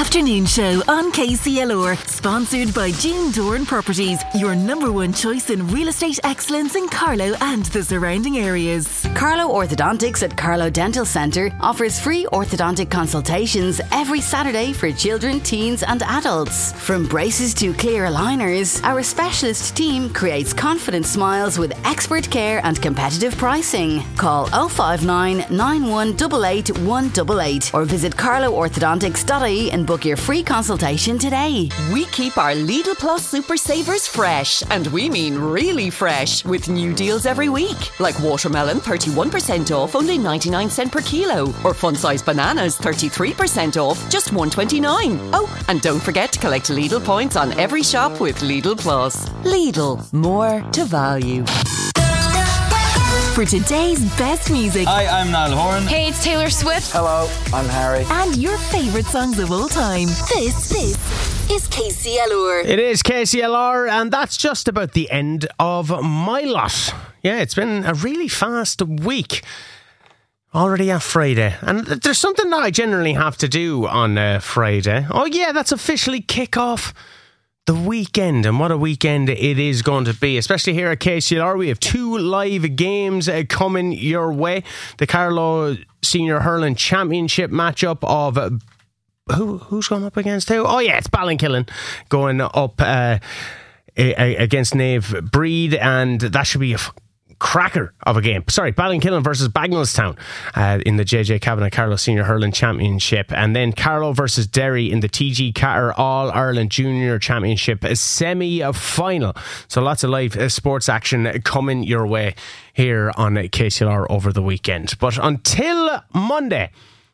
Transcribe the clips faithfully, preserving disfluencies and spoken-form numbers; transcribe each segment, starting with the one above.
Afternoon Show on K C L R, sponsored by June Doran Properties, your number one choice in real estate excellence in Carlow and the surrounding areas. Carlow Orthodontics at Carlow Dental Centre offers free orthodontic consultations every Saturday for children, teens and adults. From braces to clear aligners, our specialist team creates confident smiles with expert care and competitive pricing. Call oh five nine, nine one eight eight, one eight eight or visit carlow orthodontics dot I E and book your free consultation today. We keep our Lidl Plus Super Savers fresh, and we mean really fresh, with new deals every week. Like watermelon thirty-one percent off, only ninety-nine cents per kilo. Or fun-sized bananas thirty-three percent off, just one twenty-nine. Oh, and don't forget to collect Lidl points on every shop with Lidl Plus. Lidl, more to value. For today's best music. Hi, I'm Niall Horan. Hey, it's Taylor Swift. Hello, I'm Harry. And your favourite songs of all time. This, this is K C L R. It is K C L R, and that's just about the end of my lot. Yeah, it's been a really fast week. Already at Friday. And there's something that I generally have to do on uh, Friday. Oh yeah, that's officially kick off the weekend, and what a weekend it is going to be, especially here at K C L R. We have two live games uh, coming your way. The Carlow Senior Hurling Championship matchup of uh, who who's going up against who? Oh yeah, it's Ballinkillen going up uh, a- a- against Nave Breed, and that should be a f- cracker of a game. Sorry, Ballinkillen versus Bagnallstown uh, in the J J Kavanagh Carlow Senior Hurling Championship, and then Carlow versus Derry in the T G Carter All Ireland Junior Championship semi-final. So lots of live uh, sports action coming your way here on uh, K C L R over the weekend. But until Monday,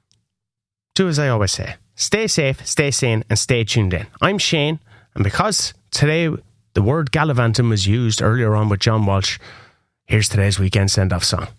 do as I always say: stay safe, stay sane, and stay tuned in. I'm Shane, and because today the word gallivanting was used earlier on with John Walsh, here's today's weekend send-off song.